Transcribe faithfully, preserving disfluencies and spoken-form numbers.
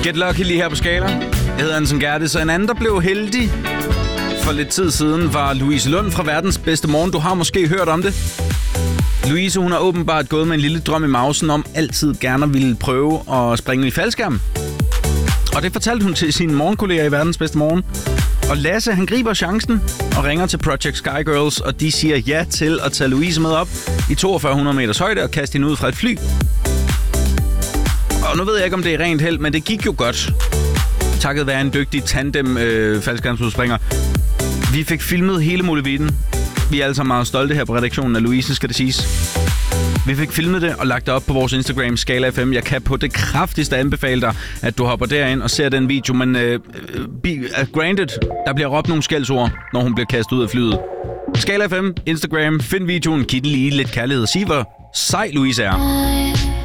Get Lucky lige her på Skala. Jeg hedder Anson Gerdes, så en anden, der blev heldig for lidt tid siden, var Louise Lund fra Verdens Bedste Morgen. Du har måske hørt om det. Louise, hun har åbenbart gået med en lille drøm i mausen om altid gerne ville prøve at springe i faldskærm. Og det fortalte hun til sine morgenkolleger i Verdens Bedste Morgen. Og Lasse, han griber chancen og ringer til Project Sky Girls, og de siger ja til at tage Louise med op i toogfyrre hundrede meters højde og kaste hende ud fra et fly. Og nu ved jeg ikke, om det er rent held, men det gik jo godt. Takket være en dygtig tandem øh, faldskærmsudspringer. Vi fik filmet hele muligheden. Vi er alle sammen meget stolte her på redaktionen af Louise, skal det siges. Vi fik filmet det og lagt det op på vores Instagram, Skala F M. Jeg kan på det kraftigste anbefale dig, at du hopper derind og ser den video. Men øh, uh, granted, der bliver råbt nogle skældsord, når hun bliver kastet ud af flyet. Skala F M, Instagram, find videoen, giv den lige lidt kærlighed og sig, hvor sej Louise er.